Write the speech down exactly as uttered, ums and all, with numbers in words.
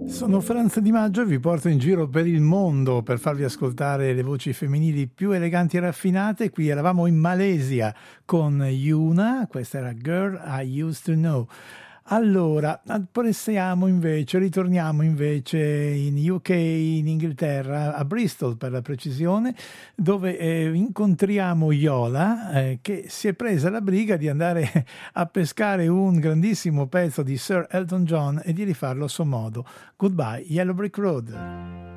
Sono Franz Di Maggio e vi porto in giro per il mondo per farvi ascoltare le voci femminili più eleganti e raffinate. Qui eravamo in Malesia con Yuna, questa era Girl I Used to Know. Allora, passiamo invece, ritorniamo invece in U K, in Inghilterra, a Bristol per la precisione, dove eh, incontriamo Yola eh, che si è presa la briga di andare a pescare un grandissimo pezzo di Sir Elton John e di rifarlo a suo modo. Goodbye, Yellow Brick Road.